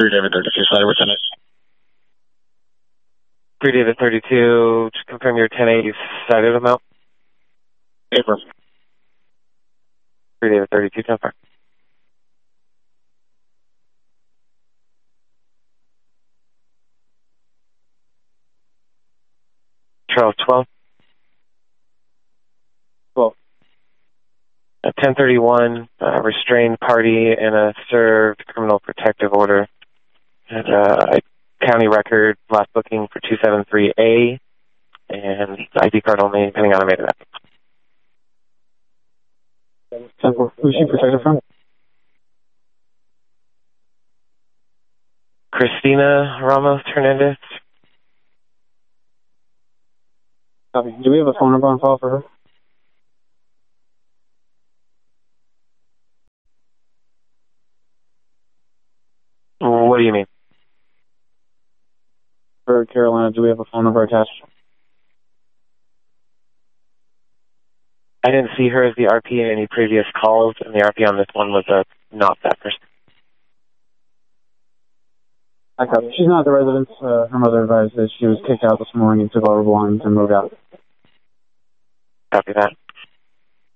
3 David 32, sorry, what's in it? 3 David 32, to confirm your 10-8, you've cited them out? Paper. 3 David 32, confirm. Charles 12. 12. At 10:31, restrained party in a served criminal protective order. And, county record, last booking for 273A, and ID card only, depending on a made it up. Who's she protected from? Christina Ramos Hernandez. Copy. Do we have a phone number on file for her? What do you mean? For Carolina, do we have a phone number attached? I didn't see her as the RP in any previous calls, and the RP on this one was not that person. I copy. She's not at the residence. Her mother advised that she was kicked out this morning and took all her belongings and moved out. Copy that.